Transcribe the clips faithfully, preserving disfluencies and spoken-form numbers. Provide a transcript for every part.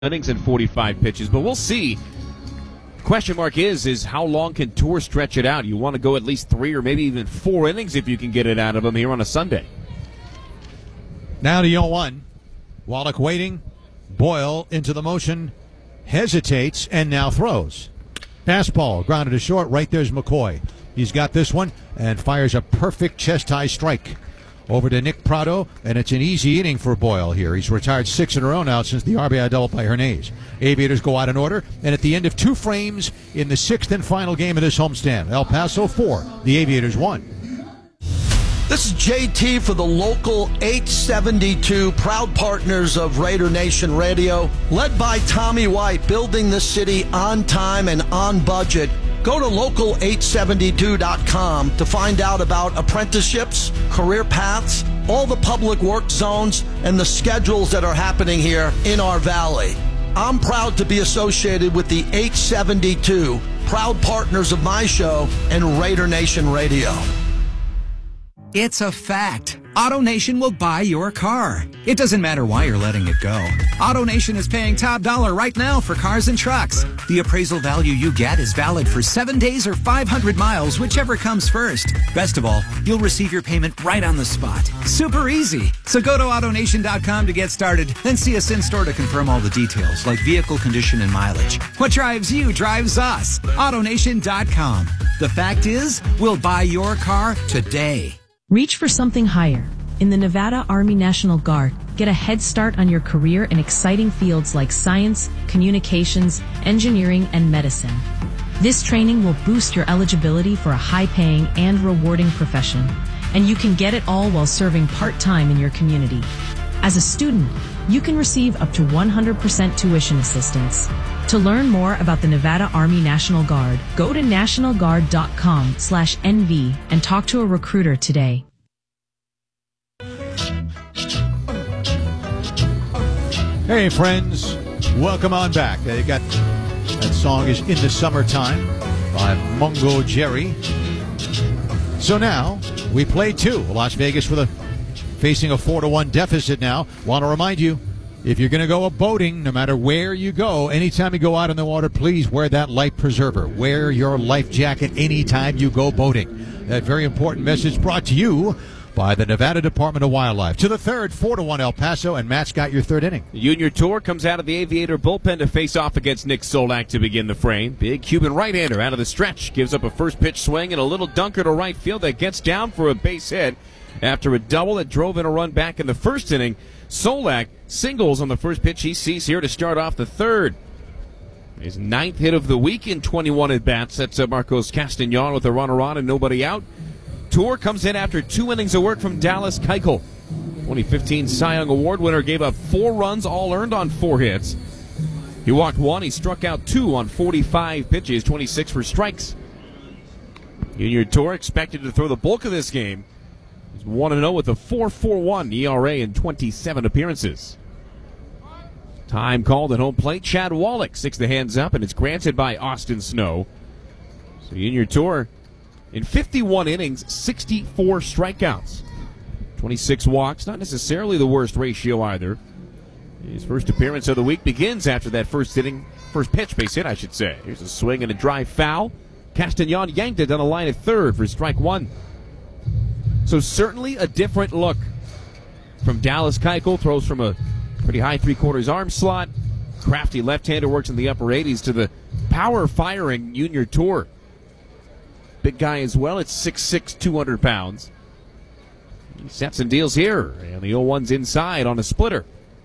innings and forty-five pitches, but we'll see. Question mark is, is how long can Tour stretch it out? You want to go at least three or maybe even four innings if you can get it out of him here on a Sunday. Now to oh one. Wallach waiting. Boyle into the motion. Hesitates and now throws. Fastball grounded to short. Right there's McCoy. He's got this one and fires a perfect chest-high strike. Over to Nick Prado, and it's an easy inning for Boyle here. He's retired six in a row now since the R B I double by Hernandez. Aviators go out in order, and at the end of two frames in the sixth and final game of this homestand, El Paso four, the Aviators one. This is J T for the local eight seventy-two, proud partners of Raider Nation Radio, led by Tommy White, building the city on time and on budget. Go to local eight seventy-two dot com to find out about apprenticeships, career paths, all the public work zones, and the schedules that are happening here in our valley. I'm proud to be associated with the eight seventy-two, proud partners of my show and Raider Nation Radio. It's a fact. AutoNation will buy your car. It doesn't matter why you're letting it go. AutoNation is paying top dollar right now for cars and trucks. The appraisal value you get is valid for seven days or five hundred miles, whichever comes first. Best of all, you'll receive your payment right on the spot. Super easy. So go to AutoNation dot com to get started, then see us in store to confirm all the details, like vehicle condition and mileage. What drives you drives us. AutoNation dot com. The fact is, we'll buy your car today. Reach for something higher. In the Nevada Army National Guard, get a head start on your career in exciting fields like science, communications, engineering, and medicine. This training will boost your eligibility for a high-paying and rewarding profession, and you can get it all while serving part-time in your community. As a student, you can receive up to one hundred percent tuition assistance. To learn more about the Nevada Army National Guard, go to national guard dot com slash N V and talk to a recruiter today. Hey, friends. Welcome on back. Uh, you got that song is In the Summertime by Mungo Jerry. So now we play two. Las Vegas with a facing a four to one deficit now. Want to remind you, if you're going to go boating, no matter where you go, anytime you go out in the water, please wear that life preserver. Wear your life jacket anytime you go boating. That very important message brought to you by the Nevada Department of Wildlife. To the third, four to one El Paso, and Matt's got your third inning. The Junior Tour comes out of the Aviator bullpen to face off against Nick Solak to begin the frame. Big Cuban right-hander out of the stretch. Gives up a first pitch swing and a little dunker to right field that gets down for a base hit. After a double that drove in a run back in the first inning, Solak singles on the first pitch he sees here to start off the third. His ninth hit of the week in twenty-one at-bats. Sets up Marcos Castañon with a runner on and nobody out. Tour comes in after two innings of work from Dallas Keuchel. twenty fifteen Cy Young Award winner gave up four runs, all earned on four hits. He walked one. He struck out two on forty-five pitches, twenty-six for strikes. Junior Tour expected to throw the bulk of this game. He's one and oh with a four point four one E R A in twenty-seven appearances. Time called at home plate. Chad Wallach sticks the hands up, and it's granted by Austin Snow. So Junior Tour in fifty-one innings, sixty-four strikeouts, twenty-six walks. Not necessarily the worst ratio either. His first appearance of the week begins after that first inning, first pitch base hit, I should say. Here's a swing and a drive foul. Castañon yanked it down the line at third for strike one. So certainly a different look from Dallas Keuchel. Throws from a pretty high three-quarters arm slot. Crafty left-hander works in the upper eighties to the power-firing Junior Tour. Big guy as well. It's six six, two hundred pounds. He sets and deals here, and the oh one's inside on a splitter.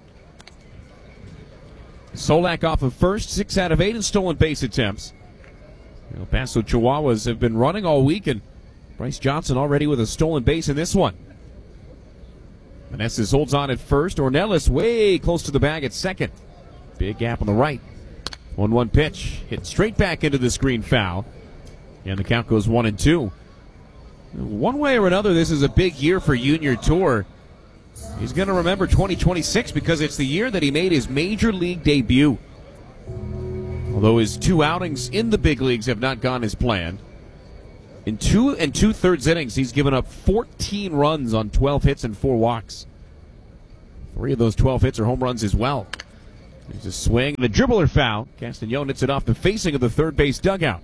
Solak off of first, six out of eight in stolen base attempts. El Paso Chihuahuas have been running all week, and Bryce Johnson already with a stolen base in this one. Meneses holds on at first. Ornelas way close to the bag at second. Big gap on the right. one one pitch. Hit straight back into the screen foul. And the count goes one and two. One way or another, this is a big year for Junior Tour. He's going to remember twenty twenty-six because it's the year that he made his major league debut. Although his two outings in the big leagues have not gone as planned. In two and two-thirds innings, he's given up fourteen runs on twelve hits and four walks. Three of those twelve hits are home runs as well. There's a swing and a dribbler foul. Castañon hits it off the facing of the third base dugout.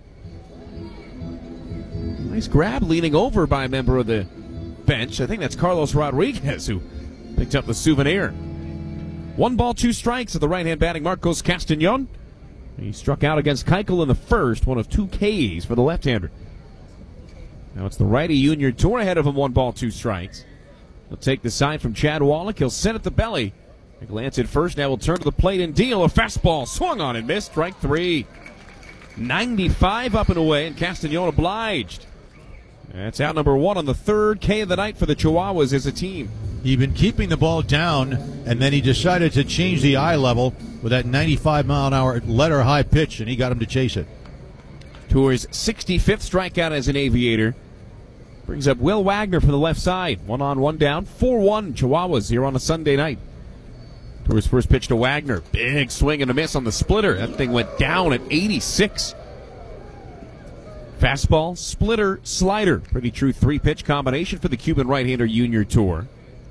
Nice grab leaning over by a member of the bench. I think that's Carlos Rodriguez who picked up the souvenir. One ball, two strikes at the right-hand batting Marcos Castañon. He struck out against Keuchel in the first, one of two Ks for the left-hander. Now it's the righty Junior Tour ahead of him, one ball, two strikes. He'll take the side from Chad Wallach. He'll set at the belly. A glance at first, now will turn to the plate and deal. A fastball swung on and missed. Strike three. ninety-five up and away, and Castañon obliged. That's out number one on the third K of the night for the Chihuahuas as a team. He'd been keeping the ball down, and then he decided to change the eye level with that ninety-five mile an hour letter high pitch, and he got him to chase it. Tour's sixty-fifth strikeout as an Aviator. Brings up Will Wagner from the left side. One on, one down. four one Chihuahuas here on a Sunday night. Tour's first pitch to Wagner. Big swing and a miss on the splitter. That thing went down at eighty-six. Fastball, splitter, slider. Pretty true three-pitch combination for the Cuban right-hander Junior Tour.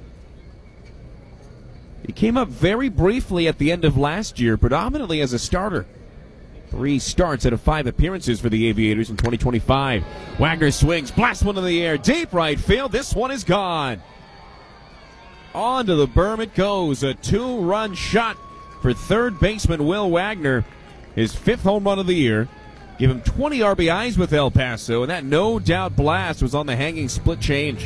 He came up very briefly at the end of last year, predominantly as a starter. Three starts out of five appearances for the Aviators in twenty twenty-five. Wagner swings, blasts one in the air, deep right field. This one is gone. On to the berm it goes. A two-run shot for third baseman Will Wagner. His fifth home run of the year. Give him twenty R B Is with El Paso, and that no-doubt blast was on the hanging split change.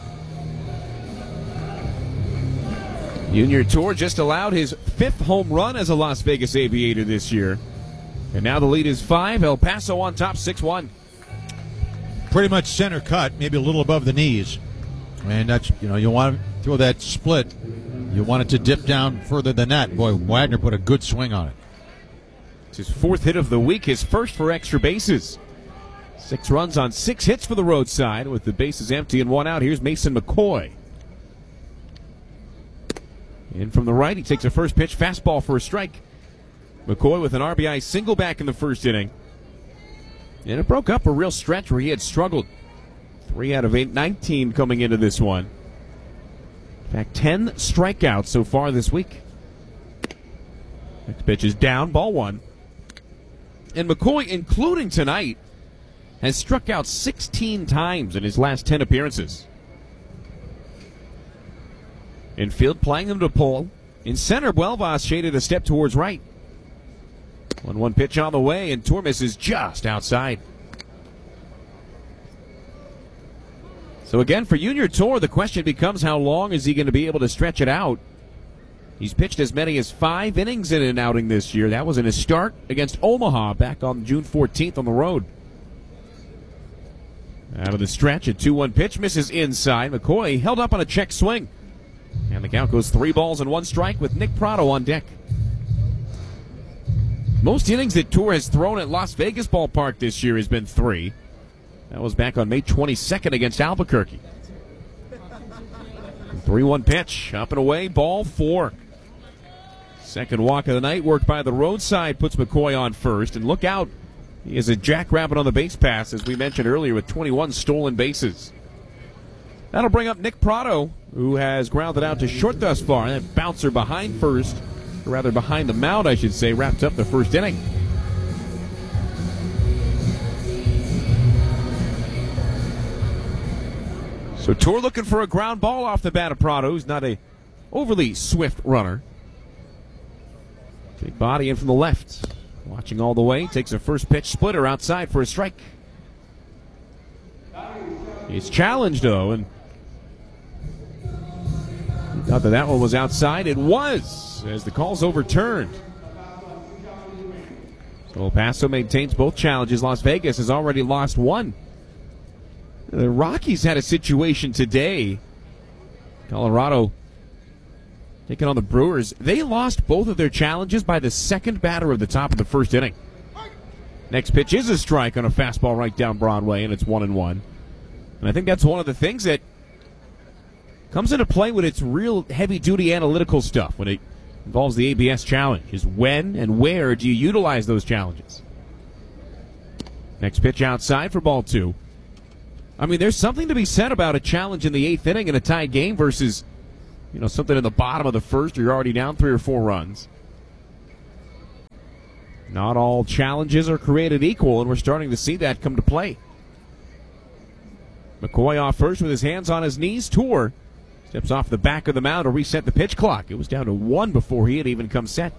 Junior Tour just allowed his fifth home run as a Las Vegas Aviator this year. And now the lead is five. El Paso on top, six one. Pretty much center cut, maybe a little above the knees. And that's, you know, you want to throw that split. You want it to dip down further than that. Boy, Wagner put a good swing on it. It's his fourth hit of the week, his first for extra bases. Six runs on six hits for the roadside. With the bases empty and one out, here's Mason McCoy. In from the right, he takes a first pitch fastball for a strike. McCoy with an R B I single back in the first inning. And it broke up a real stretch where he had struggled. Three out of eight, nineteen coming into this one. In fact, ten strikeouts so far this week. Next pitch is down, ball one. And McCoy, including tonight, has struck out sixteen times in his last ten appearances. Infield playing them to pull. In center, Buelvas shaded a step towards right. one one pitch on the way, and Tormes is just outside. So again, for Junior Tour, the question becomes how long is he going to be able to stretch it out? He's pitched as many as five innings in an outing this year. That was in his start against Omaha back on June fourteenth on the road. Out of the stretch, a two one pitch misses inside. McCoy held up on a check swing. And the count goes three balls and one strike with Nick Prado on deck. Most innings that Tour has thrown at Las Vegas Ballpark this year has been three. That was back on May twenty-second against Albuquerque. three one pitch, up and away, ball four. Second walk of the night worked by the roadside puts McCoy on first. And look out, he is a jackrabbit on the base pass, as we mentioned earlier, with twenty-one stolen bases. That'll bring up Nick Prado, who has grounded out to short thus far. And that bouncer behind first, or rather behind the mound, I should say, wrapped up the first inning. So Tour looking for a ground ball off the bat of Prado, who's not a overly swift runner. Big body in from the left. Watching all the way, takes a first pitch splitter outside for a strike. He's challenged, though, and thought that that one was outside. It was, as the call's overturned. So El Paso maintains both challenges. Las Vegas has already lost one. The Rockies had a situation today. Colorado taking on the Brewers. They lost both of their challenges by the second batter of the top of the first inning. Next pitch is a strike on a fastball right down Broadway, and it's one and one. And I think that's one of the things that comes into play when it's real heavy-duty analytical stuff, when it involves the A B S challenge, is when and where do you utilize those challenges? Next pitch outside for ball two. I mean, there's something to be said about a challenge in the eighth inning in a tied game versus, you know, something in the bottom of the first or you're already down three or four runs. Not all challenges are created equal, and we're starting to see that come to play. McCoy off first with his hands on his knees. Tour steps off the back of the mound to reset the pitch clock. It was down to one before he had even come set.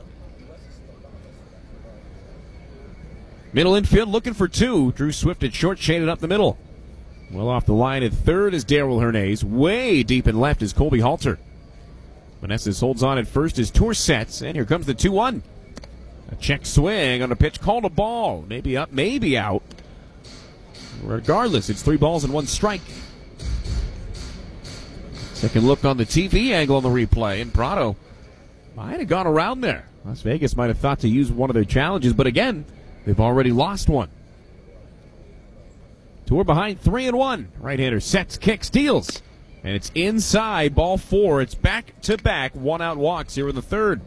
Middle infield looking for two. Drew Swift at short, shaded up the middle. Well off the line at third is Darrell Hernandez. Way deep in left is Colby Halter. Meneses holds on at first as Tour sets, and here comes the two one. A check swing on a pitch called a ball. Maybe up, maybe out. Regardless, it's three balls and one strike. Second look on the T V angle on the replay, and Prado might have gone around there. Las Vegas might have thought to use one of their challenges, but again, they've already lost one. Tour behind three and one. Right-hander sets, kicks, steals. And it's inside, ball four. It's back-to-back one-out walks here in the third.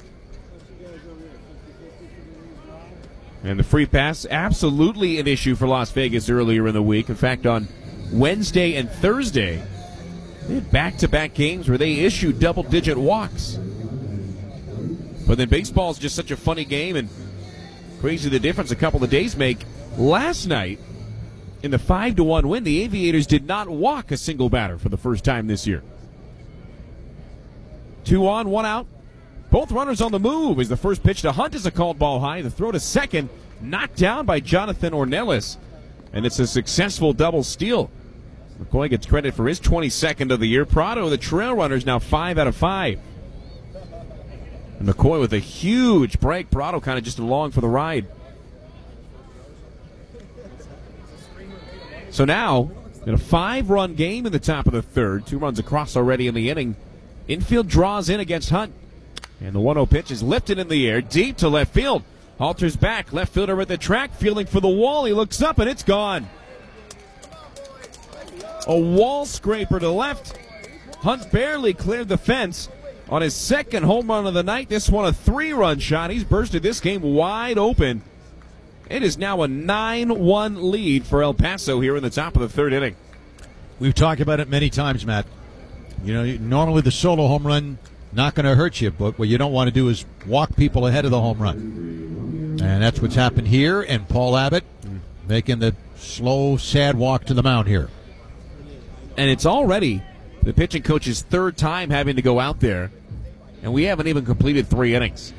And the free pass, absolutely an issue for Las Vegas earlier in the week. In fact, on Wednesday and Thursday, they had back-to-back games where they issued double-digit walks. But then baseball is just such a funny game, and crazy the difference a couple of days make. Last night, in the five to one win, the Aviators did not walk a single batter for the first time this year. Two on, one out. Both runners on the move as the first pitch to Hunt is a called ball high. The throw to second, knocked down by Jonathan Ornelas. And it's a successful double steal. McCoy gets credit for his twenty-second of the year. Prado, the trail runner, is now five out of five. And McCoy with a huge break. Prado kind of just along for the ride. So now, in a five-run game in the top of the third, two runs across already in the inning, infield draws in against Hunt. And the one oh pitch is lifted in the air, deep to left field. Halter's back, left fielder at the track, fielding for the wall. He looks up, and it's gone. A wall scraper to left. Hunt barely cleared the fence on his second home run of the night. This one a three-run shot. He's bursted this game wide open. It is now a nine one lead for El Paso here in the top of the third inning. We've talked about it many times, Matt. You know, normally the solo home run not going to hurt you, but what you don't want to do is walk people ahead of the home run. And that's what's happened here, and Paul Abbott making the slow, sad walk to the mound here. And it's already the pitching coach's third time having to go out there, and we haven't even completed three innings.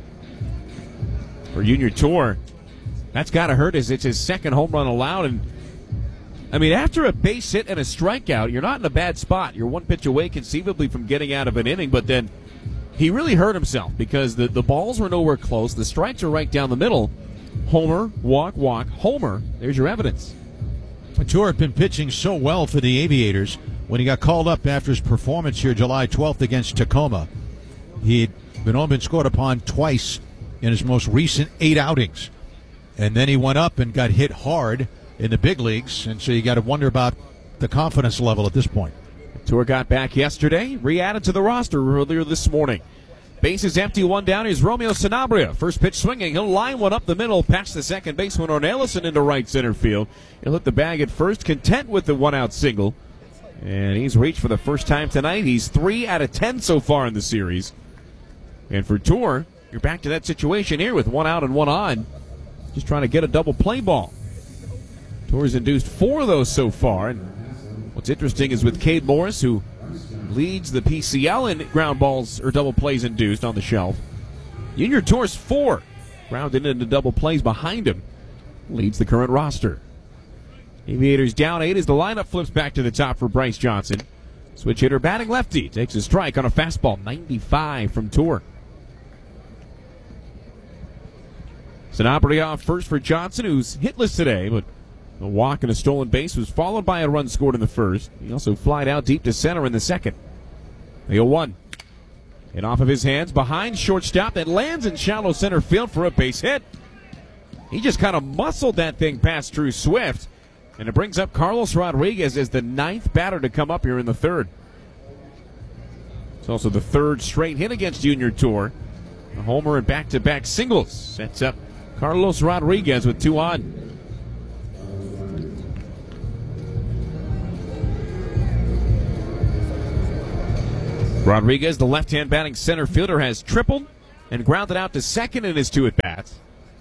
For Junior Tour, that's got to hurt as it's his second home run allowed. And I mean, after a base hit and a strikeout, you're not in a bad spot. You're one pitch away conceivably from getting out of an inning, but then he really hurt himself because the, the balls were nowhere close. The strikes are right down the middle. Homer, walk, walk, homer. There's your evidence. Tour had been pitching so well for the Aviators when he got called up after his performance here July twelfth against Tacoma. He'd been only been scored upon twice in his most recent eight outings. And then he went up and got hit hard in the big leagues, and so you got to wonder about the confidence level at this point. Tour got back yesterday, re-added to the roster earlier this morning. Base is empty, one down. Here's Romeo Sanabria. First pitch swinging. He'll line one up the middle, past the second baseman Ornelas and into right center field. He'll hit the bag at first, content with the one-out single. And he's reached for the first time tonight. He's three out of ten so far in the series. And for Tour, you're back to that situation here with one out and one on. Just trying to get a double play ball. Tour's induced four of those so far. And what's interesting is with Cade Morris, who leads the P C L in ground balls or double plays induced on the shelf. Junior Tour's four, grounded into double plays behind him, leads the current roster. Aviators down eight as the lineup flips back to the top for Bryce Johnson. Switch hitter batting lefty, takes a strike on a fastball, ninety-five from Tour. Sanabria off first for Johnson, who's hitless today, but a walk and a stolen base was followed by a run scored in the first. He also flied out deep to center in the second. The oh one. And off of his hands, behind shortstop, that lands in shallow center field for a base hit. He just kind of muscled that thing past Drew Swift, and it brings up Carlos Rodriguez as the ninth batter to come up here in the third. It's also the third straight hit against Junior Tour. A homer and back-to-back singles sets up Carlos Rodriguez with two on. Rodriguez, the left-hand batting center fielder, has tripled and grounded out to second in his two at-bats.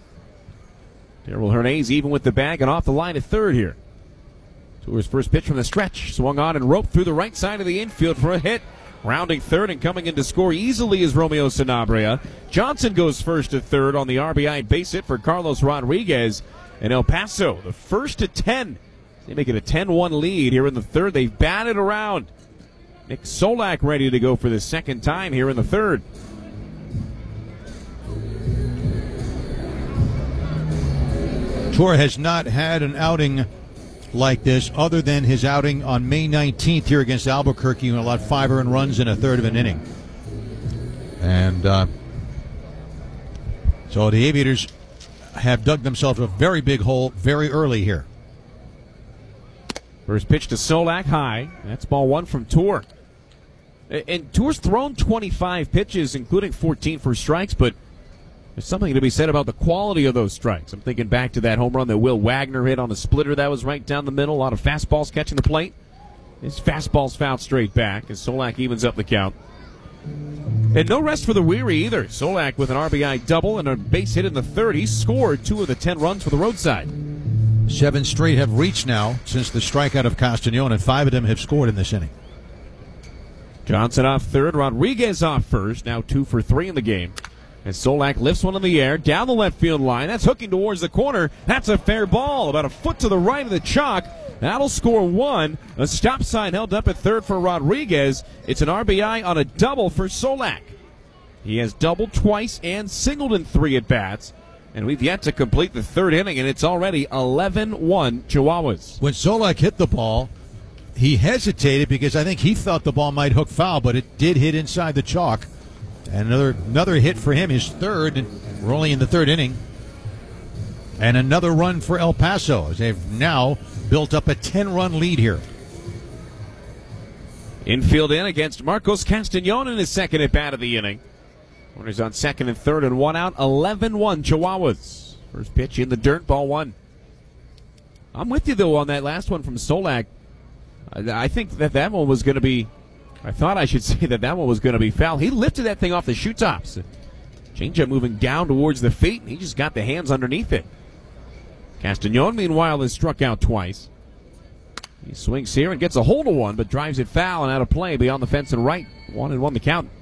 Darryl Hernandez even with the bag and off the line at third here. Tour's first pitch from the stretch. Swung on and roped through the right side of the infield for a hit. Rounding third and coming in to score easily is Romeo Sanabria. Johnson goes first to third on the R B I base hit for Carlos Rodriguez. And El Paso, the first to ten. They make it a ten one lead here in the third. They've batted around. Nick Solak ready to go for the second time here in the third. Tour has not had an outing like this other than his outing on May nineteenth here against Albuquerque, when he allowed five earned runs in a third of an inning. And uh, so the Aviators have dug themselves a very big hole very early here. First pitch to Solak high. That's ball one from Tour. And Tour's thrown twenty-five pitches, including fourteen for strikes, but there's something to be said about the quality of those strikes. I'm thinking back to that home run that Will Wagner hit on a splitter that was right down the middle. A lot of fastballs catching the plate. His fastball's fouled straight back as Solak evens up the count. And no rest for the weary either. Solak with an R B I double and a base hit in the third. He scored two of the ten runs for the roadside. Seven straight have reached now since the strikeout of Castañon, and five of them have scored in this inning. Johnson off third, Rodriguez off first. Now two for three in the game. And Solak lifts one in the air, down the left field line. That's hooking towards the corner. That's a fair ball, about a foot to the right of the chalk. That'll score one. A stop sign held up at third for Rodriguez. It's an R B I on a double for Solak. He has doubled twice and singled in three at-bats. And we've yet to complete the third inning, and it's already eleven one Chihuahuas. When Solak hit the ball, he hesitated because I think he thought the ball might hook foul, but it did hit inside the chalk. And another another hit for him, his third, and we're only in the third inning. And another run for El Paso, as they've now built up a ten-run lead here. Infield in against Marcos Castañon in his second at-bat of the inning. Runners on second and third and one out, eleven one Chihuahuas. First pitch in the dirt, ball one. I'm with you, though, on that last one from Solak. I think that that one was going to be... I thought I should say that that one was going to be foul. He lifted that thing off the shoe tops. Changeup moving down towards the feet, and he just got the hands underneath it. Castañon, meanwhile, has struck out twice. He swings here and gets a hold of one, but drives it foul and out of play beyond the fence and right. One and one the count.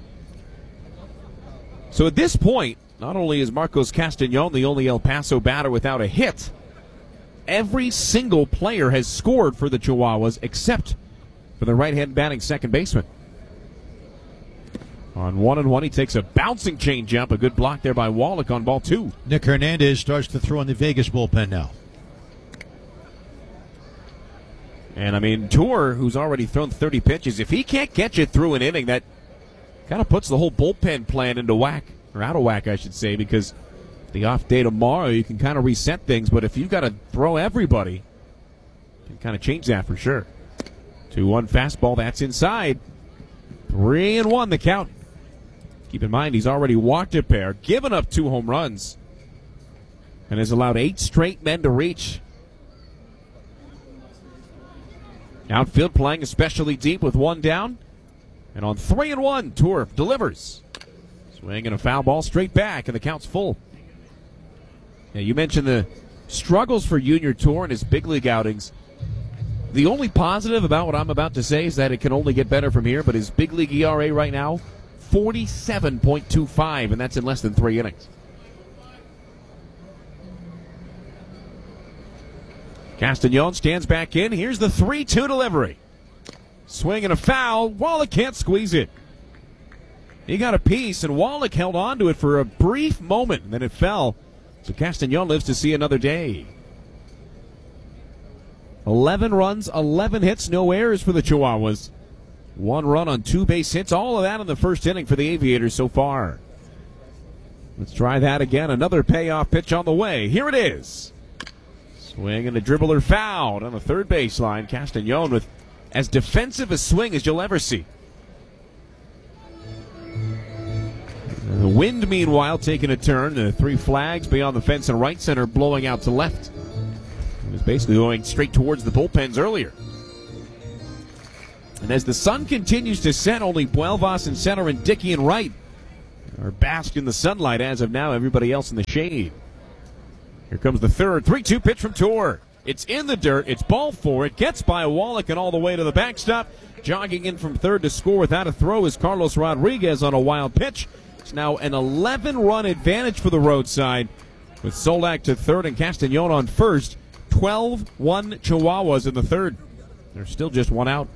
So at this point, not only is Marcos Castañon the only El Paso batter without a hit, every single player has scored for the Chihuahuas except for the right-hand batting second baseman. On one and one, he takes a bouncing changeup. A good block there by Wallach on ball two. Nick Hernandez starts to throw in the Vegas bullpen now. And, I mean, Tour, who's already thrown thirty pitches, if he can't catch it through an inning, that kind of puts the whole bullpen plan into whack, or out of whack, I should say, because the off day tomorrow, you can kind of reset things, but if you've got to throw everybody, you can kind of change that for sure. two one fastball, that's inside. three and one the count. Keep in mind, he's already walked a pair, given up two home runs, and has allowed eight straight men to reach. Outfield playing especially deep with one down. And on three and one, Tour delivers. Swing and a foul ball straight back, and the count's full. Now, you mentioned the struggles for Junior Tour in his big league outings. The only positive about what I'm about to say is that it can only get better from here, but his big league E R A right now, forty-seven point two five, and that's in less than three innings. Castañon stands back in. Here's the three two delivery. Swing and a foul. Wallach can't squeeze it. He got a piece, and Wallach held on to it for a brief moment, and then it fell. So Castañon lives to see another day. eleven runs, eleven hits, no errors for the Chihuahuas. One run on two base hits. All of that in the first inning for the Aviators so far. Let's try that again. Another payoff pitch on the way. Here it is. Swing and a dribbler fouled on the third baseline. Castañon with as defensive a swing as you'll ever see. And the wind, meanwhile, taking a turn. The three flags beyond the fence and right center blowing out to left. It was basically going straight towards the bullpens earlier. And as the sun continues to set, only Buelvas in center and Dickey in right are basked in the sunlight. As of now, everybody else in the shade. Here comes the third. three two pitch from Tour. It's in the dirt. It's ball four. It gets by Wallach and all the way to the backstop. Jogging in from third to score without a throw is Carlos Rodriguez on a wild pitch. It's now an eleven-run advantage for the roadside with Solak to third and Castañon on first. twelve one Chihuahuas in the third. There's still just one out.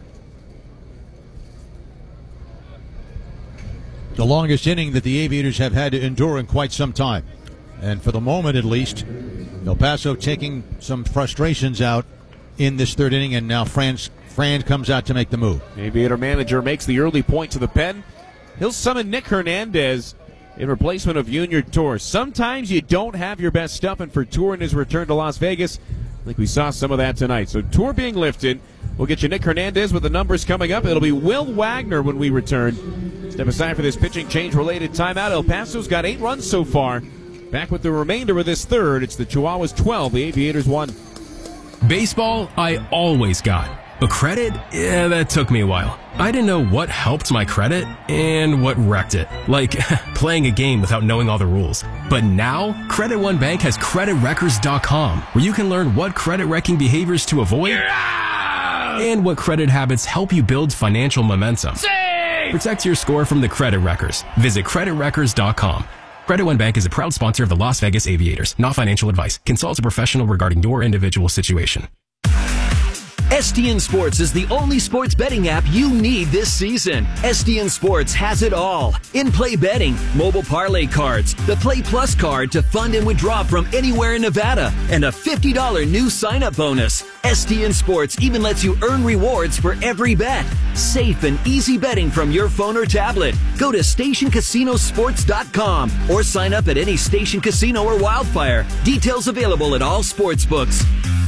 The longest inning that the Aviators have had to endure in quite some time. And for the moment, at least, El Paso taking some frustrations out in this third inning, and now Franz, Fran comes out to make the move. Aviator manager makes the early point to the pen. He'll summon Nick Hernandez in replacement of Junior Tour. Sometimes you don't have your best stuff, and for Tour in his return to Las Vegas, I think we saw some of that tonight. So Tour being lifted. We'll get you Nick Hernandez with the numbers coming up. It'll be Will Wagner when we return. Step aside for this pitching change-related timeout. El Paso's got eight runs so far. Back with the remainder of this third. It's the Chihuahuas twelve, the Aviators one. Baseball, I always got. But credit, yeah, that took me a while. I didn't know what helped my credit and what wrecked it. Like playing a game without knowing all the rules. But now, Credit One Bank has credit wreckers dot com, where you can learn what credit wrecking behaviors to avoid and what credit habits help you build financial momentum. Save! Protect your score from the credit wreckers. Visit credit wreckers dot com. Credit One Bank is a proud sponsor of the Las Vegas Aviators. Not financial advice. Consult a professional regarding your individual situation. S D N Sports is the only sports betting app you need this season. S D N Sports has it all. In-play betting, mobile parlay cards, the Play Plus card to fund and withdraw from anywhere in Nevada, and a fifty dollars new sign-up bonus. S D N Sports even lets you earn rewards for every bet. Safe and easy betting from your phone or tablet. Go to station casino sports dot com or sign up at any Station Casino or Wildfire. Details available at all sports books.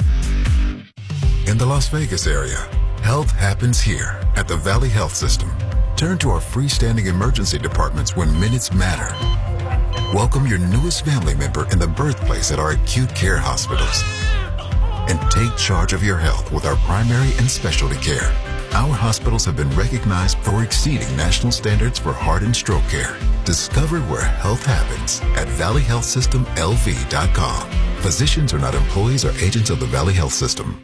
In the Las Vegas area, health happens here at the Valley Health System. Turn to our freestanding emergency departments when minutes matter. Welcome your newest family member in the birthplace at our acute care hospitals. And take charge of your health with our primary and specialty care. Our hospitals have been recognized for exceeding national standards for heart and stroke care. Discover where health happens at valley health system l v dot com. Physicians are not employees or agents of the Valley Health System.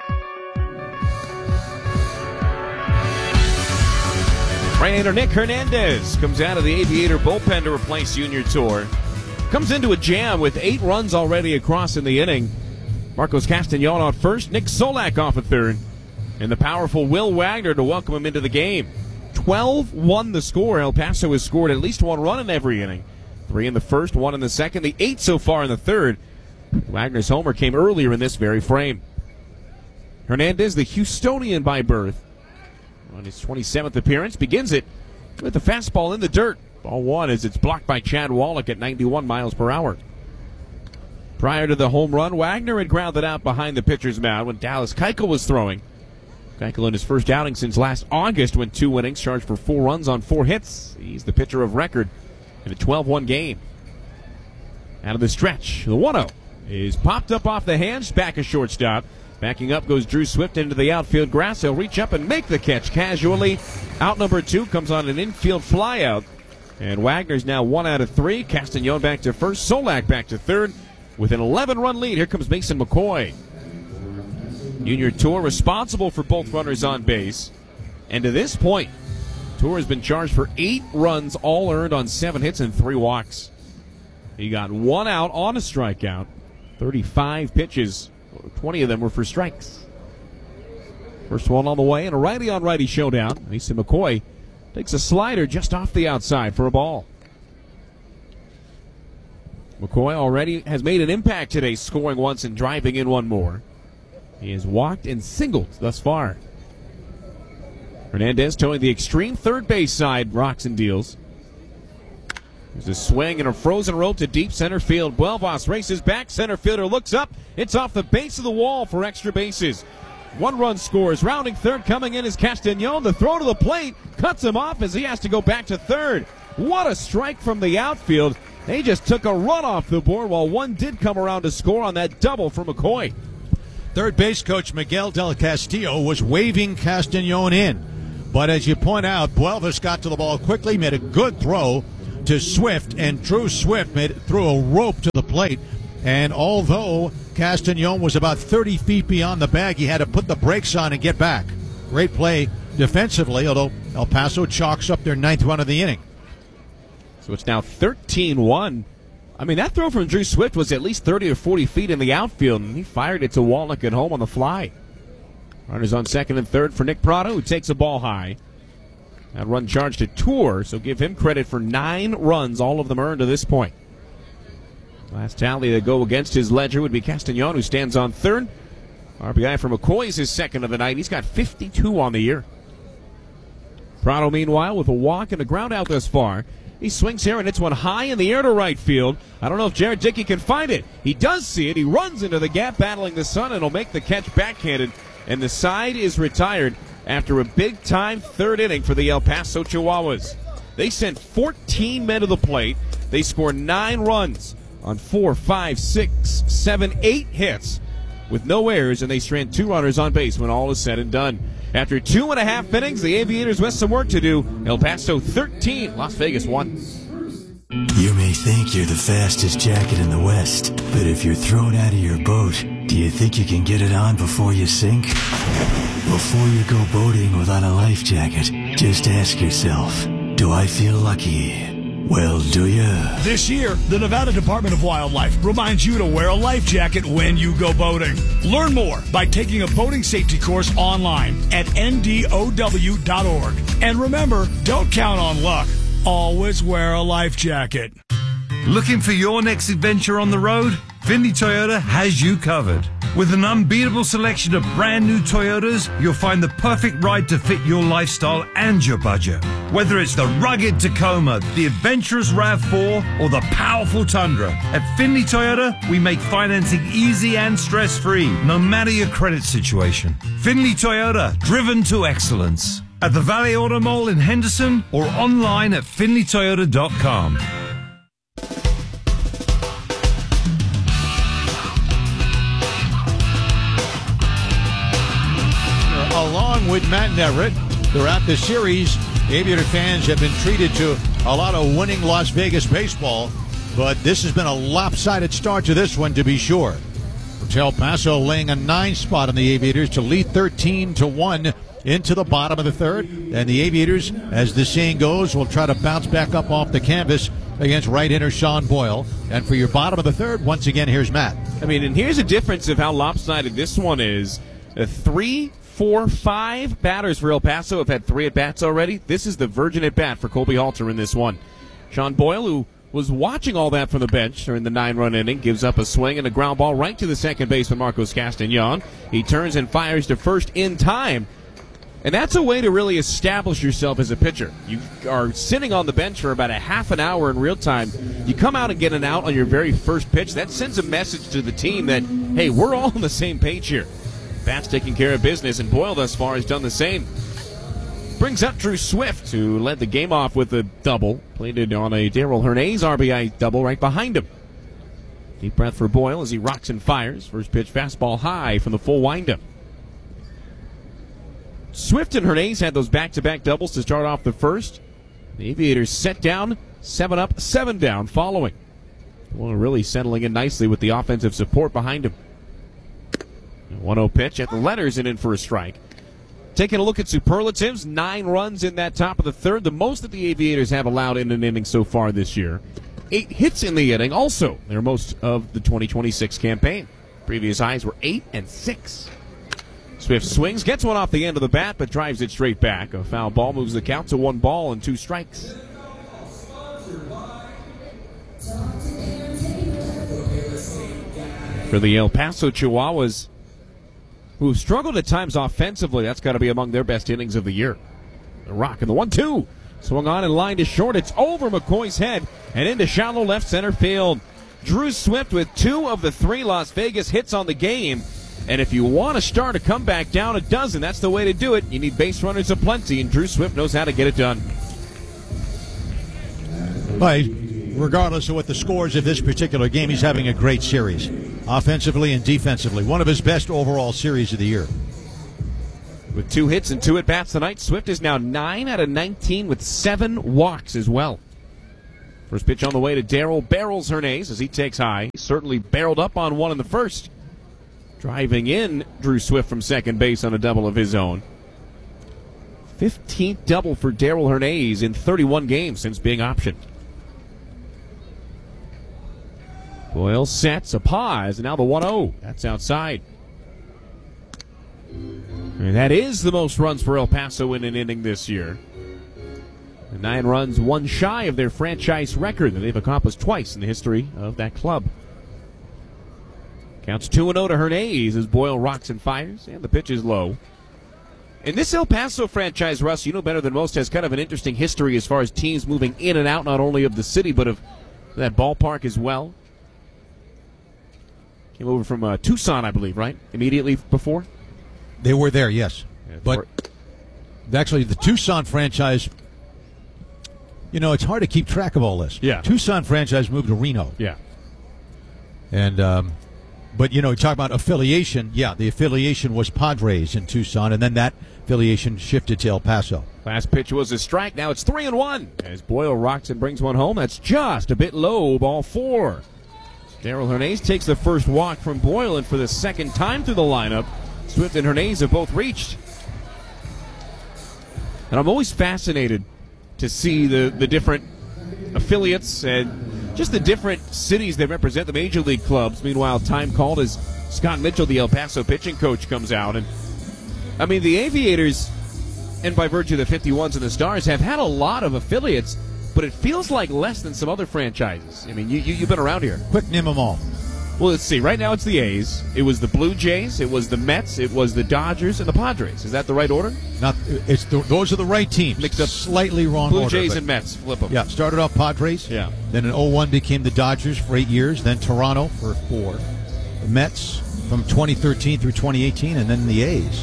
Right-hander Nick Hernandez comes out of the Aviator bullpen to replace Junior Tour. Comes into a jam with eight runs already across in the inning. Marcos Castañon on first, Nick Solak off at third, and the powerful Will Wagner to welcome him into the game. twelve one the score. El Paso has scored at least one run in every inning. Three in the first, one in the second, the eight so far in the third. Wagner's homer came earlier in this very frame. Hernandez, the Houstonian by birth, on his twenty-seventh appearance, begins it with the fastball in the dirt. Ball one as it's blocked by Chad Wallach at ninety-one miles per hour. Prior to the home run, Wagner had grounded out behind the pitcher's mound when Dallas Keuchel was throwing. Keuchel in his first outing since last August went two innings, charged for four runs on four hits. He's the pitcher of record in a twelve one game. Out of the stretch, the one oh is popped up off the hands, back a shortstop. Backing up goes Drew Swift into the outfield grass. He'll reach up and make the catch casually. Out number two comes on an infield flyout. And Wagner's now one out of three. Castañon back to first. Solak back to third. With an eleven-run lead, here comes Mason McCoy. Junior Tour responsible for both runners on base. And to this point, Tour has been charged for eight runs, all earned on seven hits and three walks. He got one out on a strikeout. thirty-five pitches. twenty of them were for strikes. First one on the way, and a righty-on-righty showdown. Mason McCoy takes a slider just off the outside for a ball. McCoy already has made an impact today, scoring once and driving in one more. He has walked and singled thus far. Hernandez towing the extreme third base side, rocks and deals. There's a swing and a frozen rope to deep center field. Buelvas races back. Center fielder looks up. It's off the base of the wall for extra bases. One run scores. Rounding third coming in is Castañon. The throw to the plate cuts him off as he has to go back to third. What a strike from the outfield. They just took a run off the board while one did come around to score on that double from McCoy. Third base coach Miguel Del Castillo was waving Castañon in. But as you point out, Buelvas got to the ball quickly, made a good throw to Swift, and Drew Swift made threw a rope to the plate And although Castagnon was about thirty feet beyond the bag, he had to put the brakes on and get back. Great play defensively, although El Paso chalks up their ninth run of the inning. So it's now thirteen one. I mean, that throw from Drew Swift was at least thirty or forty feet in the outfield, and he fired it to Walnick at home on the fly. Runners on second and third for Nick Prado, who takes a ball high. That run charged to Tour, so give him credit for nine runs, all of them earned to this point. Last tally to go against his ledger would be Castagnon, who stands on third. R B I for McCoy is his second of the night. He's got fifty-two on the year. Prado, meanwhile, with a walk and a ground out thus far. He swings here, and it's one high in the air to right field. I don't know if Jared Dickey can find it. He does see it. He runs into the gap, battling the sun, and will make the catch backhanded. And the side is retired after a big-time third inning for the El Paso Chihuahuas. They sent fourteen men to the plate. They scored nine runs on four, five, six, seven, eight hits with no errors, and they strand two runners on base when all is said and done. After two and a half innings, the Aviators with some work to do. El Paso thirteen, Las Vegas one. You may think you're the fastest jacket in the West, but if you're thrown out of your boat, do you think you can get it on before you sink? Before you go boating without a life jacket, just ask yourself, do I feel lucky? Well, do ya? This year, the Nevada Department of Wildlife reminds you to wear a life jacket when you go boating. Learn more by taking a boating safety course online at N D O W dot org. And remember, don't count on luck. Always wear a life jacket. Looking for your next adventure on the road? Findlay Toyota has you covered. With an unbeatable selection of brand new Toyotas, you'll find the perfect ride to fit your lifestyle and your budget. Whether it's the rugged Tacoma, the adventurous RAV four, or the powerful Tundra, at Findlay Toyota, we make financing easy and stress-free, no matter your credit situation. Findlay Toyota, driven to excellence. At the Valley Auto Mall in Henderson or online at Findlay Toyota dot com. Along with Matt Everett, throughout the series, Aviator fans have been treated to a lot of winning Las Vegas baseball, but this has been a lopsided start to this one, to be sure. El Paso laying a nine spot on the Aviators to lead thirteen to one into the bottom of the third, and the Aviators, as the saying goes, will try to bounce back up off the canvas against right-hander Sean Boyle. And for your bottom of the third, once again, here's Matt. I mean, and here's a difference of how lopsided this one is. A three, four, five batters for El Paso have had three at-bats already. This is the virgin at-bat for Colby Halter in this one. Sean Boyle, who was watching all that from the bench during the nine-run inning, gives up a swing and a ground ball right to the second baseman, Marcos Castagnon. He turns and fires to first in time. And that's a way to really establish yourself as a pitcher. You are sitting on the bench for about a half an hour in real time. You come out and get an out on your very first pitch. That sends a message to the team that, hey, we're all on the same page here. Bat's taking care of business, and Boyle thus far has done the same. Brings up Drew Swift, who led the game off with a double. Played it on a Darrell Hernandez R B I double right behind him. Deep breath for Boyle as he rocks and fires. First pitch fastball high from the full windup. Swift and Hernandez had those back-to-back doubles to start off the first. The Aviators set down, seven up, seven down following. Well, really settling in nicely with the offensive support behind him. one oh pitch at the letters and in for a strike. Taking a look at superlatives, nine runs in that top of the third, the most that the Aviators have allowed in an inning so far this year. Eight hits in the inning, also their most of the twenty twenty-six campaign. Previous highs were eight and six. Swift swings, gets one off the end of the bat, but drives it straight back. A foul ball moves the count to one ball and two strikes. For the El Paso Chihuahuas, who struggled at times offensively, that's got to be among their best innings of the year. The rock and the one two. Swung on and lined to short. It's over McCoy's head and into shallow left center field. Drew Swift with two of the three Las Vegas hits on the game. And if you want to start a comeback down a dozen, that's the way to do it. You need base runners aplenty, and Drew Swift knows how to get it done. Right. Regardless of what the scores of this particular game, he's having a great series, offensively and defensively. One of his best overall series of the year. With two hits and two at-bats tonight, Swift is now nine out of nineteen with seven walks as well. First pitch on the way to Darryl barrels Hernandez as he takes high. He certainly barreled up on one in the first. Driving in Drew Swift from second base on a double of his own. fifteenth double for Darryl Hernandez in thirty-one games since being optioned. Boyle sets a pause, and now the one oh. That's outside. And that is the most runs for El Paso in an inning this year. Nine runs, one shy of their franchise record that they've accomplished twice in the history of that club. Counts two and oh to Hernandez as Boyle rocks and fires, and the pitch is low. And this El Paso franchise, Russ, you know better than most, has kind of an interesting history as far as teams moving in and out not only of the city but of that ballpark as well. Came over from uh, Tucson, I believe, right? Immediately before? They were there, yes. Yeah, but actually, the Tucson franchise, you know, it's hard to keep track of all this. Yeah. Tucson franchise moved to Reno. Yeah. And, um, but, you know, you talk about affiliation. Yeah, the affiliation was Padres in Tucson, and then that affiliation shifted to El Paso. Last pitch was a strike. Now it's three and one. As Boyle rocks and brings one home, that's just a bit low. Ball four. Darryl Hernandez takes the first walk from Boyle, and for the second time through the lineup, Swift and Hernandez have both reached. And I'm always fascinated to see the, the different affiliates and just the different cities that represent the major league clubs. Meanwhile, time called as Scott Mitchell, the El Paso pitching coach, comes out. And I mean, the Aviators, and by virtue of the fifty-ones and the Stars, have had a lot of affiliates, but it feels like less than some other franchises. I mean, you, you, you've been around here. Quick, name them all. Well, let's see. Right now it's the A's. It was the Blue Jays. It was the Mets. It was the Dodgers and the Padres. Is that the right order? Not. It's the, those are the right teams. Mixed up. Slightly wrong Blue order. Blue Jays but, and Mets. Flip them. Yeah, started off Padres. Yeah. Then in oh one became the Dodgers for eight years. Then Toronto for four. The Mets from twenty thirteen through twenty eighteen, and then the A's.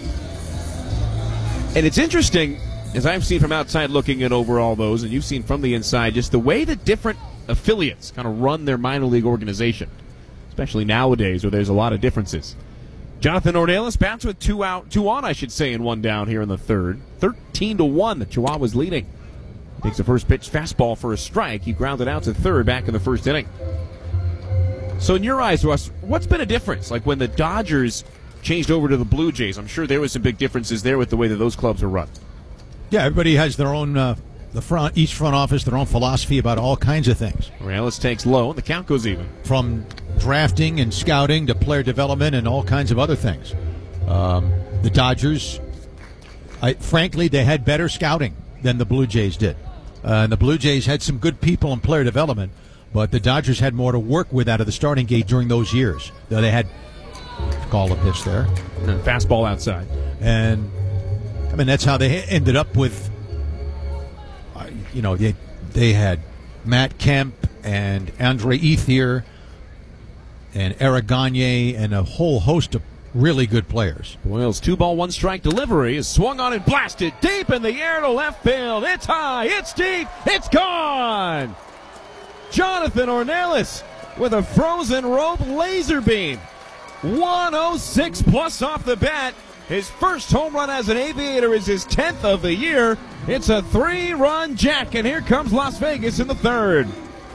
And it's interesting, as I've seen from outside looking at over all those, and you've seen from the inside, just the way that different affiliates kind of run their minor league organization, especially nowadays where there's a lot of differences. Jonathan Ornelas bats with two out, two on, I should say, and one down here in the third. thirteen to one, the Chihuahuas leading. Takes the first pitch fastball for a strike. He grounded out to third back in the first inning. So in your eyes, Russ, what's been a difference? Like when the Dodgers changed over to the Blue Jays, I'm sure there was some big differences there with the way that those clubs are run. Yeah, everybody has their own, uh, the front, each front office, their own philosophy about all kinds of things. Ornelas takes low, and the count goes even. From drafting and scouting to player development and all kinds of other things. Um, the Dodgers, I, frankly, they had better scouting than the Blue Jays did. Uh, and the Blue Jays had some good people in player development, but the Dodgers had more to work with out of the starting gate during those years. They had call a pitch there. And fastball outside. And, I mean, that's how they ended up with, uh, you know, they, they had Matt Kemp and Andre Ethier and Eric Gagne and a whole host of really good players. Boyle's two-ball, one-strike delivery is swung on and blasted deep in the air to left field. It's high, it's deep, it's gone! Jonathan Ornelas with a frozen rope laser beam. one oh six plus off the bat. His first home run as an Aviator is his tenth of the year. It's a three-run jack, and here comes Las Vegas in the third.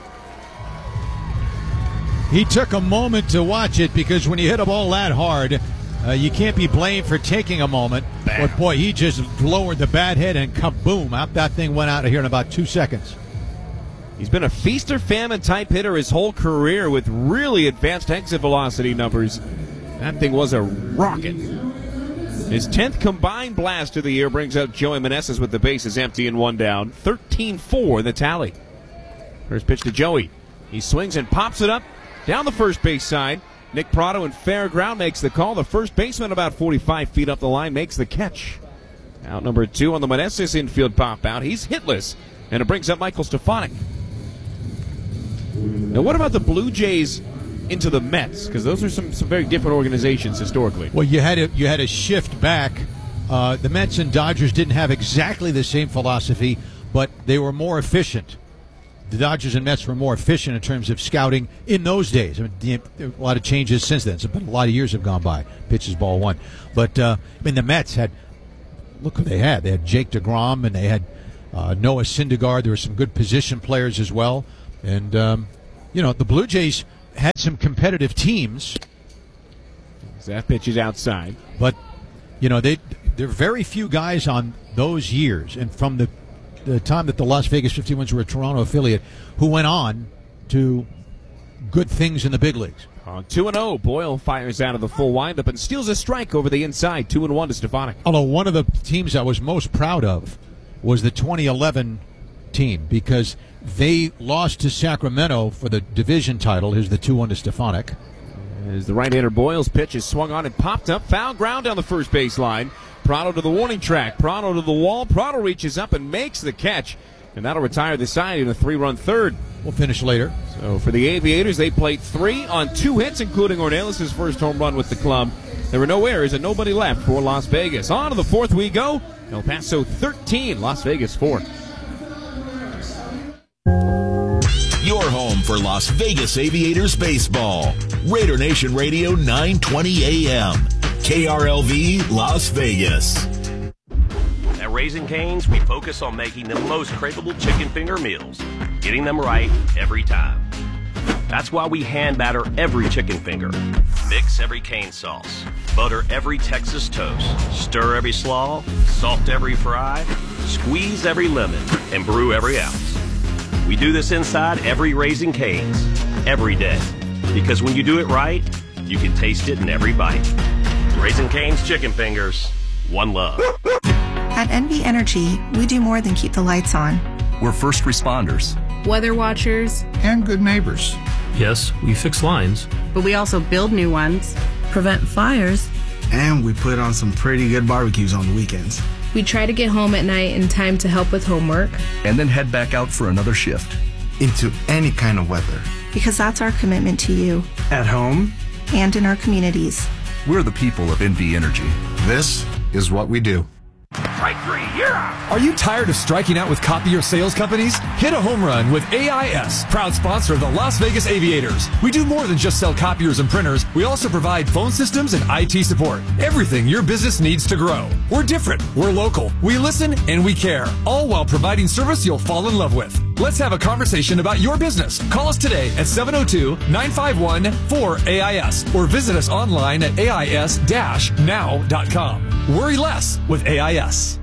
He took a moment to watch it because when you hit a ball that hard, uh, you can't be blamed for taking a moment. Bam. But, boy, he just lowered the bat head and kaboom, out that thing went out of here in about two seconds. He's been a feast or famine type hitter his whole career with really advanced exit velocity numbers. That thing was a rocket. His tenth combined blast of the year brings up Joey Meneses with the bases empty and one down. thirteen four the tally. First pitch to Joey. He swings and pops it up down the first base side. Nick Prado in fair ground makes the call. The first baseman about forty-five feet up the line makes the catch. Out number two on the Meneses infield pop out. He's hitless, and it brings up Michael Stefanik. Now, what about the Blue Jays into the Mets? Because those are some, some very different organizations historically. Well, you had a, you had a shift back. Uh, the Mets and Dodgers didn't have exactly the same philosophy, but they were more efficient. The Dodgers and Mets were more efficient in terms of scouting in those days. I mean, a lot of changes since then. But a lot of years have gone by. Pitches ball one. But, uh, I mean, the Mets had, look who they had. They had Jake DeGrom, and they had uh, Noah Syndergaard. There were some good position players as well. And, um, you know, the Blue Jays had some competitive teams. That pitch is outside. But, you know, they there are very few guys on those years, and from the, the time that the Las Vegas fifty-ones were a Toronto affiliate, who went on to good things in the big leagues. On two and oh, Boyle fires out of the full windup and steals a strike over the inside. two and one to Stefanik. Although one of the teams I was most proud of was the twenty eleven team, because they lost to Sacramento for the division title. Here's the two one to Stefanik. As the right-hander Boyle's pitch is swung on and popped up. Foul ground down the first base line. Prado to the warning track. Prado to the wall. Prado reaches up and makes the catch. And that'll retire the side in a three-run third. We'll finish later. So for the Aviators, they played three on two hits, including Ornelas' first home run with the club. There were no errors and nobody left for Las Vegas. On to the fourth we go. El Paso thirteen, Las Vegas four. Your home for Las Vegas Aviators baseball. Raider Nation Radio nine twenty A M. K R L V Las Vegas. At Raising Cane's, we focus on making the most craveable chicken finger meals, getting them right every time. That's why we hand batter every chicken finger, mix every cane sauce, butter every Texas toast, stir every slaw, salt every fry, squeeze every lemon, and brew every ounce. We do this inside every Raising Cane's, every day. Because when you do it right, you can taste it in every bite. Raising Cane's Chicken Fingers, one love. At N V Energy, we do more than keep the lights on. We're first responders, weather watchers, and good neighbors. Yes, we fix lines, but we also build new ones, prevent fires, and we put on some pretty good barbecues on the weekends. We try to get home at night in time to help with homework, and then head back out for another shift. Into any kind of weather. Because that's our commitment to you. At home. And in our communities. We're the people of N V Energy. This is what we do. Strike three, you're out. Are you tired of striking out with copier sales companies? Hit a home run with A I S, proud sponsor of the Las Vegas Aviators. We do more than just sell copiers and printers. We also provide phone systems and I T support. Everything your business needs to grow. We're different. We're local. We listen and we care, all while providing service you'll fall in love with. Let's have a conversation about your business. Call us today at seven oh two, nine five one, four A I S or visit us online at A I S dash now dot com. Worry less with A I S.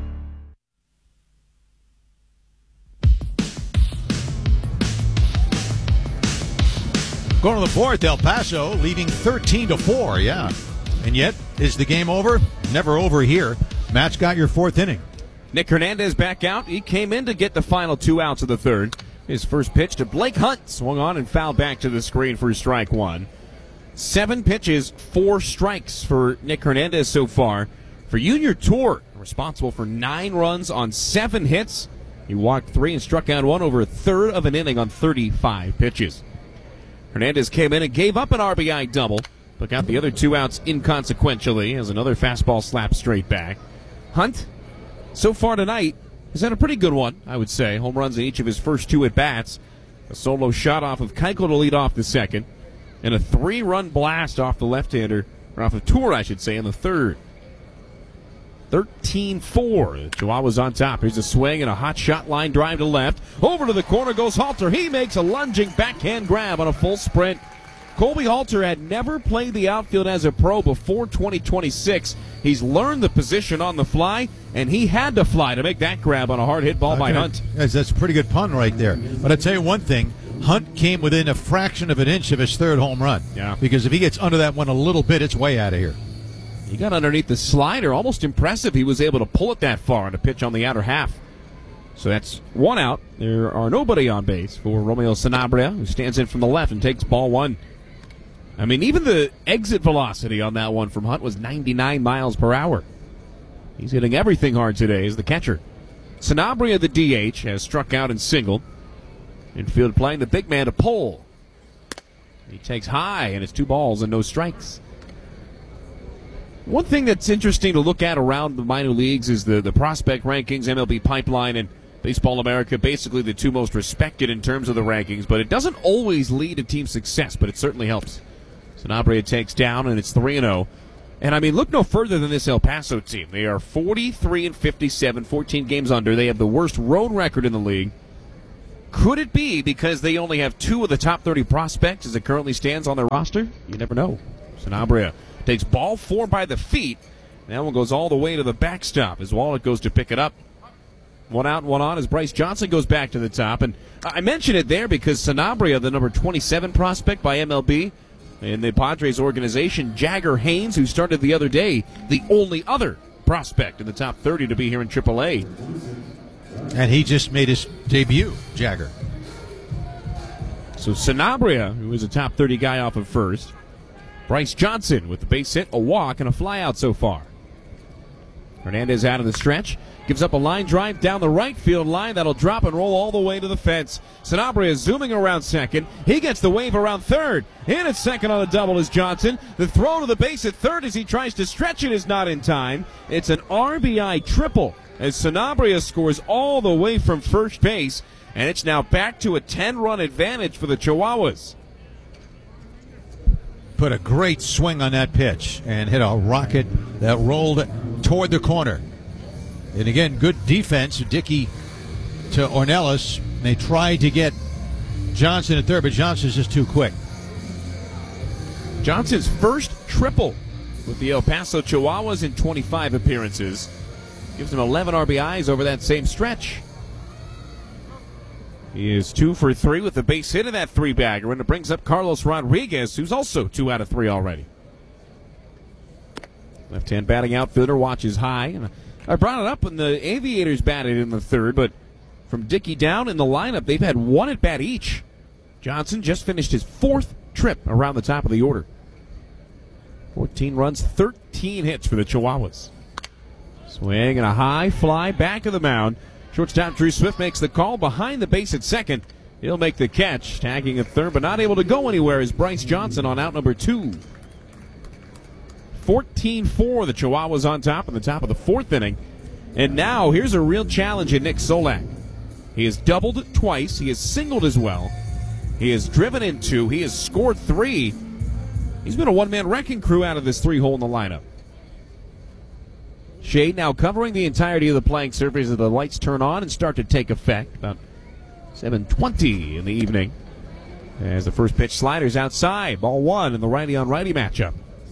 Going to the fourth, El Paso leading thirteen to four, yeah. And yet, is the game over? Never over here. Matt's got your fourth inning. Nick Hernandez back out. He came in to get the final two outs of the third. His first pitch to Blake Hunt. Swung on and fouled back to the screen for strike one. Seven pitches, four strikes for Nick Hernandez so far. For Junior Tour, responsible for nine runs on seven hits. He walked three and struck out one over a third of an inning on thirty-five pitches. Hernandez came in and gave up an R B I double, but got the other two outs inconsequentially as another fastball slapped straight back. Hunt, so far tonight, has had a pretty good one, I would say. Home runs in each of his first two at-bats. A solo shot off of Keuchel to lead off the second, and a three-run blast off the left-hander, or off of Tour, I should say, in the third. thirteen four. Chihuahua's on top. Here's a swing and a hot shot line drive to left. Over to the corner goes Halter. He makes a lunging backhand grab on a full sprint. Colby Halter had never played the outfield as a pro before twenty twenty-six. He's learned the position on the fly, and he had to fly to make that grab on a hard hit ball okay. by Hunt. That's, that's a pretty good pun right there. But I'll tell you one thing. Hunt came within a fraction of an inch of his third home run. Yeah. Because if he gets under that one a little bit, it's way out of here. He got underneath the slider. Almost impressive he was able to pull it that far on a pitch on the outer half. So that's one out. There are nobody on base for Romeo Sanabria, who stands in from the left and takes ball one. I mean, even the exit velocity on that one from Hunt was ninety-nine miles per hour. He's hitting everything hard today as the catcher. Sanabria, the D H, has struck out and singled. Infield playing the big man to pull. He takes high, and it's two balls and no strikes. One thing that's interesting to look at around the minor leagues is the, the prospect rankings, M L B Pipeline, and Baseball America, basically the two most respected in terms of the rankings, but it doesn't always lead to team success, but it certainly helps. Sanabria takes down, and it's three and oh. And, I mean, look no further than this El Paso team. They are forty-three and fifty-seven, fourteen games under. They have the worst road record in the league. Could it be because they only have two of the top thirty prospects as it currently stands on their roster? You never know. Sanabria takes ball four by the feet. That one goes all the way to the backstop as Wallet goes to pick it up. One out and one on as Bryce Johnson goes back to the top. And I mention it there because Sanabria, the number twenty-seven prospect by M L B, in the Padres organization, Jagger Haynes, who started the other day, the only other prospect in the top thirty to be here in triple A. And he just made his debut, Jagger. So Sanabria, who is a top thirty guy off of first. Bryce Johnson with the base hit, a walk, and a fly out so far. Hernandez out of the stretch. Gives up a line drive down the right field line. That'll drop and roll all the way to the fence. Sanabria zooming around second. He gets the wave around third. In at second on the double is Johnson. The throw to the base at third as he tries to stretch it is not in time. It's an R B I triple as Sanabria scores all the way from first base. And it's now back to a ten-run advantage for the Chihuahuas. Put a great swing on that pitch and hit a rocket that rolled toward the corner. And again, good defense. Dickey to Ornelas. They tried to get Johnson at third, but Johnson's just too quick. Johnson's first triple with the El Paso Chihuahuas in twenty-five appearances. Gives him eleven R B Is over that same stretch. He is two for three with the base hit of that three-bagger, and it brings up Carlos Rodriguez, who's also two out of three already. Left-hand batting outfielder watches high. And I brought it up when the Aviators batted in the third, but from Dickey down in the lineup, they've had one at bat each. Johnson just finished his fourth trip around the top of the order. fourteen runs, thirteen hits for the Chihuahuas. Swing and a high fly back of the mound. Shortstop Drew Swift makes the call behind the base at second. He'll make the catch, tagging at third, but not able to go anywhere is Bryce Johnson on out number two. fourteen four, the Chihuahuas on top in the top of the fourth inning. And now here's a real challenge in Nick Solak. He has doubled twice. He has singled as well. He has driven in two. He has scored three. He's been a one-man wrecking crew out of this three-hole in the lineup. Shade now covering the entirety of the playing surface as the lights turn on and start to take effect. About seven twenty in the evening. As the first pitch sliders outside. Ball one in the righty-on-righty matchup.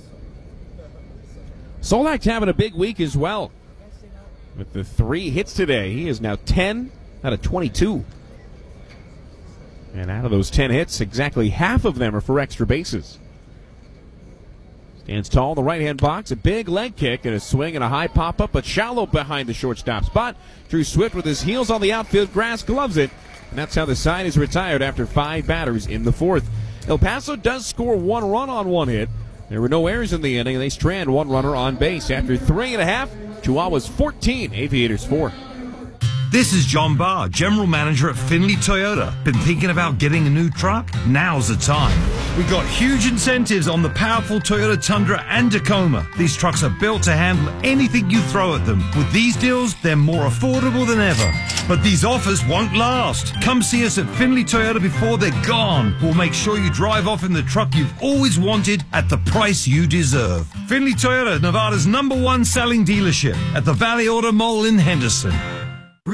Solak's having a big week as well. With the three hits today, he is now ten out of twenty-two. And out of those ten hits, exactly half of them are for extra bases. Stands tall in the right-hand box, a big leg kick and a swing and a high pop-up, but shallow behind the shortstop spot. Drew Swift with his heels on the outfield grass gloves it, and that's how the side is retired after five batters in the fourth. El Paso does score one run on one hit. There were no errors in the inning, and they strand one runner on base. After three and a half, Chihuahuas fourteen, Aviators four. This is John Barr, General Manager at Findlay Toyota. Been thinking about getting a new truck? Now's the time. We got huge incentives on the powerful Toyota Tundra and Tacoma. These trucks are built to handle anything you throw at them. With these deals, they're more affordable than ever. But these offers won't last. Come see us at Findlay Toyota before they're gone. We'll make sure you drive off in the truck you've always wanted at the price you deserve. Findlay Toyota, Nevada's number one selling dealership at the Valley Auto Mall in Henderson.